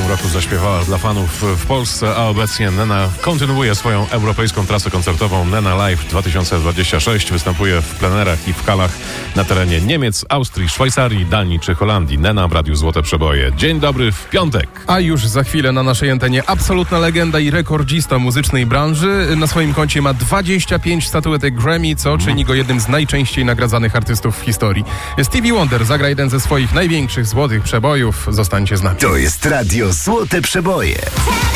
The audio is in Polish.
zeszłym roku zaśpiewała dla fanów w Polsce, a obecnie Nena kontynuuje swoją europejską trasę koncertową. Nena Live 2026 występuje w plenerach i w halach na terenie Niemiec, Austrii, Szwajcarii, Danii czy Holandii. Nena w Radiu Złote Przeboje. Dzień dobry w piątek. A już za chwilę na naszej antenie absolutna legenda i rekordzista muzycznej branży. Na swoim koncie ma 25 statuetek Grammy, co czyni go jednym z najczęściej nagradzanych artystów w historii. Stevie Wonder zagra jeden ze swoich największych złotych przebojów. Zostańcie z nami. To jest Radio Złote Przeboje.